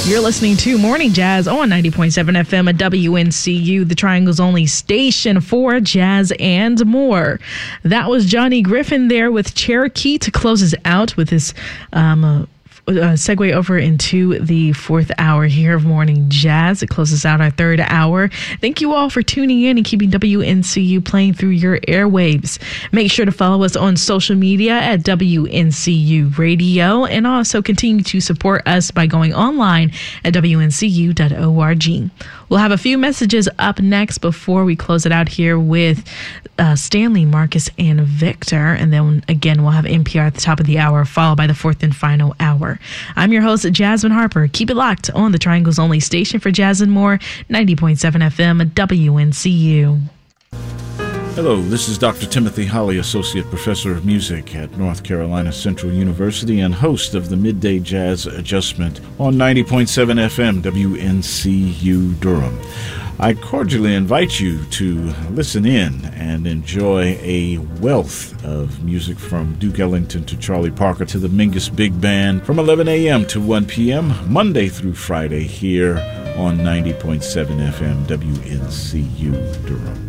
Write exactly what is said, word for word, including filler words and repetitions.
You're listening to Morning Jazz on ninety point seven F M at W N C U, the Triangle's only station for jazz and more. That was Johnny Griffin there with Cherokee to close us out with this um, uh, Uh, segue over into the fourth hour here of Morning Jazz. It closes out our third hour. Thank you all for tuning in and keeping W N C U playing through your airwaves. Make sure to follow us on social media at W N C U Radio, and also continue to support us by going online at W N C U dot org. We'll have a few messages up next before we close it out here with uh, Stanley, Marcus, and Victor. And then again, we'll have N P R at the top of the hour, followed by the fourth and final hour. I'm your host, Jasmine Harper. Keep it locked on the Triangle's only station for jazz and more, ninety point seven F M at W N C U. Hello, this is Doctor Timothy Holly, Associate Professor of Music at North Carolina Central University and host of the Midday Jazz Adjustment on ninety point seven F M W N C U Durham. I cordially invite you to listen in and enjoy a wealth of music from Duke Ellington to Charlie Parker to the Mingus Big Band from eleven a.m. to one p.m. Monday through Friday here on ninety point seven F M W N C U Durham.